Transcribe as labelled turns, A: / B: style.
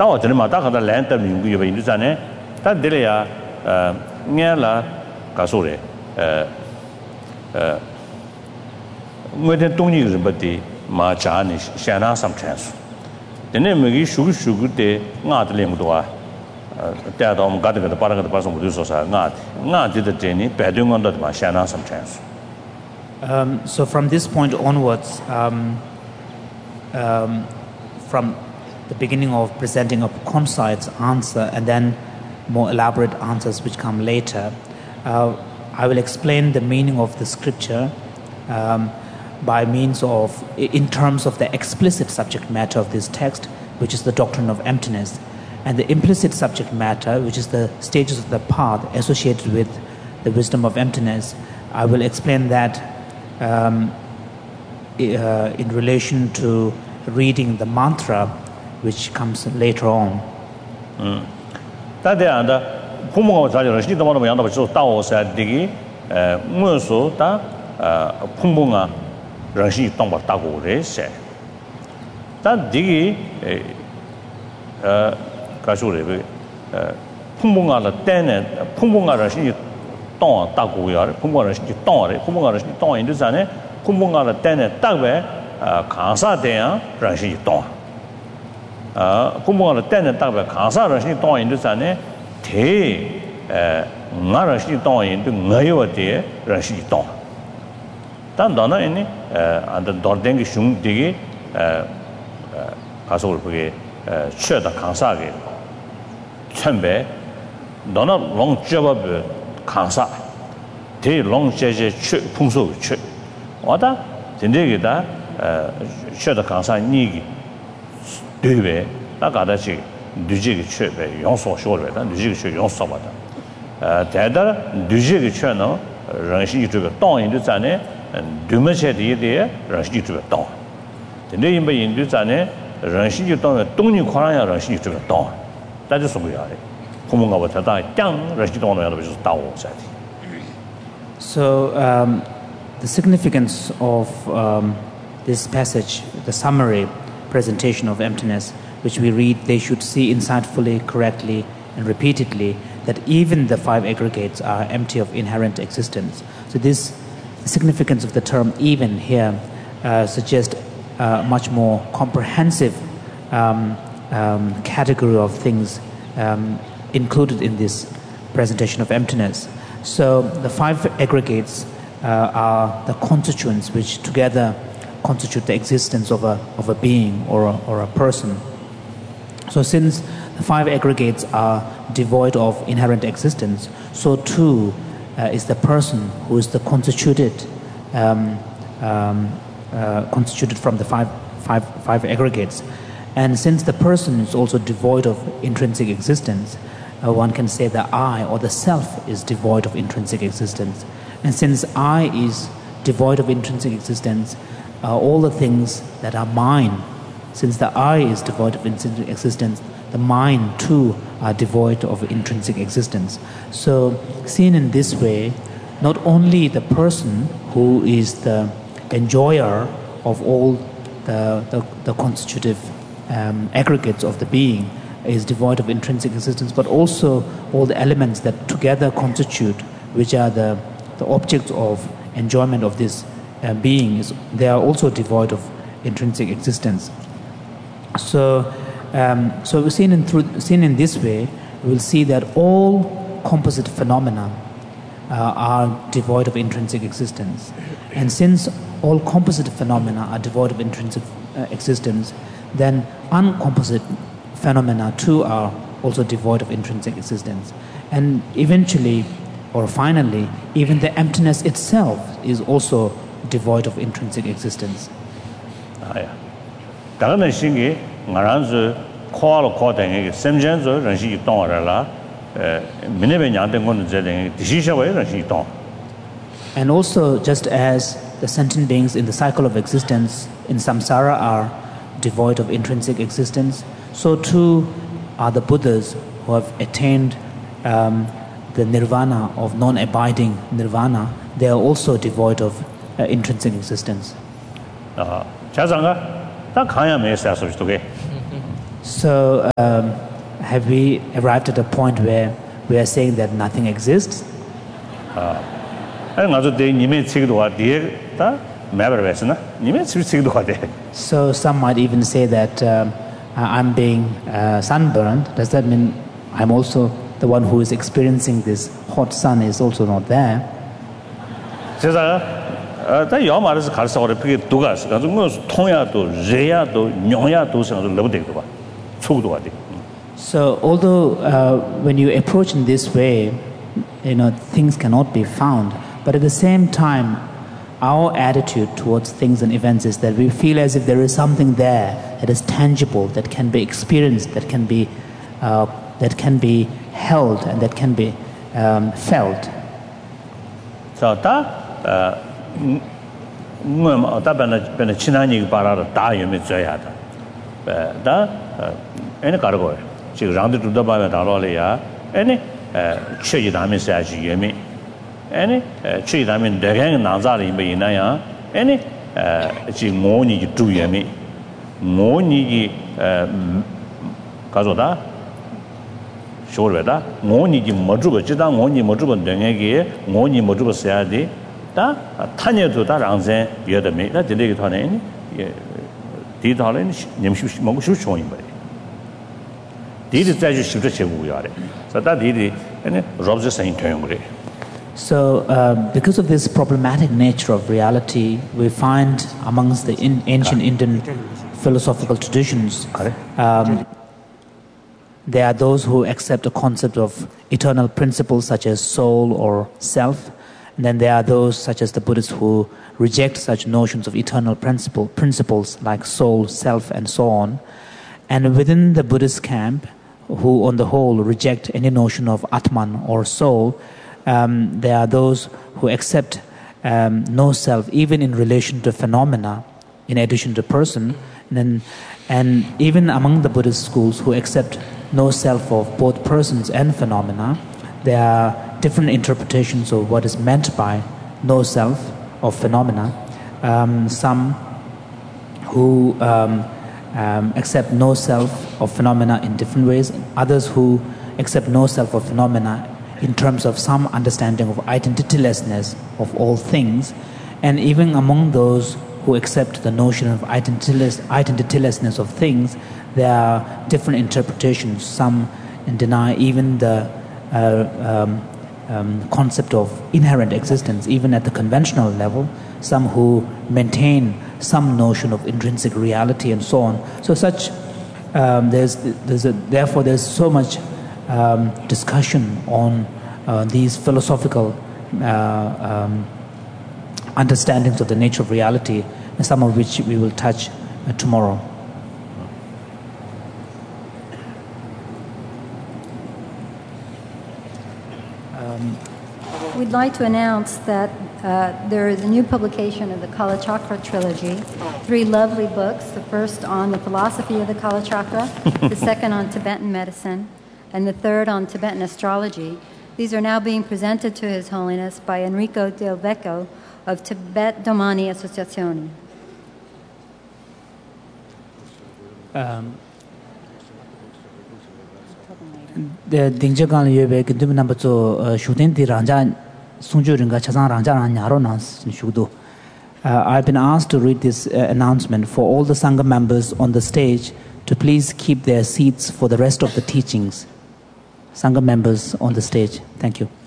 A: tawa jene ma ta khada land ta mingu yoba indu zane ta dele ya nya la ka so re ngwe den tong ni ba de ma cha ni sha na sam chan su dene me gi shu de nga de le mu do wa ta da mo ga de pa ga de pa so mu so sa nga de de ni ba de ngon da ma sha na sam chan su.
B: So from this point onwards, from the beginning of presenting a concise answer and then more elaborate answers which come later, I will explain the meaning of the scripture by means of, in terms of the explicit subject matter of this text, which is the doctrine of emptiness, and the implicit subject matter, which is the stages of the path associated with the wisdom of emptiness. I will explain that in relation to reading the mantra which comes later on.
A: Kumbunga tene takbe kansa deya ranshi tong. Kumbunga tene takbe kansa ranshi tong indu zane te nga ranshi tong indu ngayo de ranshi tong. Dan dana ini and dordengi shung digi kaso ulpuge chöda kansa ge chönbe dana long jabab kansa te long jeje chö pungso chö. Oda 진짜기다 셔다 강사 니기 되베 나가다지 뉴지기 최베 용소 쇼르베다 뉴지기 최 용소바다 대다 뉴지기 최노 런시 유튜브 동인도 자네 두메체디에 런시 유튜브 동 근데 인베 인도 자네 런시 유튜브 동니 과라야 런시 유튜브 동 다지 소고야래 고문가 버다다 짱 런시 동노야 버서 다오 자디.
B: So the significance of this passage, the summary presentation of emptiness, which we read, they should see insightfully, correctly, and repeatedly that even the five aggregates are empty of inherent existence. So this significance of the term even here suggests a much more comprehensive category of things included in this presentation of emptiness. So the five aggregates are the constituents which together constitute the existence of a being or a person. So since the five aggregates are devoid of inherent existence, so too is the person who is the constituted from the five aggregates. And since the person is also devoid of intrinsic existence, one can say the I or the self is devoid of intrinsic existence. And since I is devoid of intrinsic existence, all the things that are mine, since the I is devoid of intrinsic existence, the mine too are devoid of intrinsic existence. So seen in this way, not only the person who is the enjoyer of all the constitutive aggregates of the being is devoid of intrinsic existence, but also all the elements that together constitute, which are the objects of enjoyment of this being, they are also devoid of intrinsic existence. So seen in this way, we will see that all composite phenomena are devoid of intrinsic existence. And since all composite phenomena are devoid of intrinsic existence, then uncomposite phenomena too are also devoid of intrinsic existence. And eventually, or finally, even the emptiness itself is also devoid of intrinsic existence. And also, just as the sentient beings in the cycle of existence in samsara are devoid of intrinsic existence, so too are the Buddhas who have attained the nirvana of non-abiding nirvana. They are also devoid of intrinsic existence. So, have we arrived at a point where we are saying that nothing exists? So some might even say that I'm being sunburned. Does that mean I'm also the one who is experiencing this hot sun is also not there? So although when you approach in this way, things cannot be found, but at the same time, our attitude towards things and events is that we feel as if there is something there that is tangible, that can be experienced, that can be held, and that can be felt.
A: So any tree I mean the gang Nazari in Naya, any Moni to Yemi, Moni Kazoda, Shoreda, Moni Mojuba, Jida, Moni Mojuba Dengagi, Moni Mojuba Seadi, da Tanya to that Anzen, the other mate, that delegate on any did Holland, Mogu showing by. Did it that you should have so that did any robs the same term.
B: So, because of this problematic nature of reality, we find amongst the ancient Indian philosophical traditions, there are those who accept a concept of eternal principles such as soul or self, and then there are those such as the Buddhists who reject such notions of eternal principles like soul, self, and so on. And within the Buddhist camp, who on the whole reject any notion of Atman or soul, there are those who accept no self, even in relation to phenomena, in addition to person. And even among the Buddhist schools who accept no self of both persons and phenomena, there are different interpretations of what is meant by no self of phenomena. Some who accept no self of phenomena in different ways, others who accept no self of phenomena in terms of some understanding of identitylessness of all things. And even among those who accept the notion of identitylessness of things, there are different interpretations. Some deny even the concept of inherent existence, even at the conventional level. Some who maintain some notion of intrinsic reality and so on. So therefore there's so much discussion on these philosophical understandings of the nature of reality, some of which we will touch tomorrow.
C: We'd like to announce that there is a new publication of the Kalachakra trilogy, 3 lovely books, the first on the philosophy of the Kalachakra, the second on Tibetan medicine, and the third on Tibetan astrology. These are now being presented to His Holiness by Enrico Del Vecchio of Tibet Domani Associazione.
B: The Dingjagan Yebe Gindum number 2 shooting the Ranja Sunjuringa Chazan Ranja and Yaronas in Shudu. I've been asked to read this announcement for all the Sangha members on the stage to please keep their seats for the rest of the teachings. Sangha members on the stage. Thank you.